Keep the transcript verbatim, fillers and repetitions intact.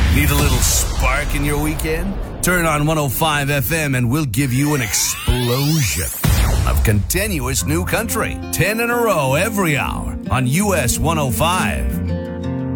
Need a little spark in your weekend? Turn on one oh five F M and we'll give you an explosion of continuous new country. ten in a row every hour on U S one oh five.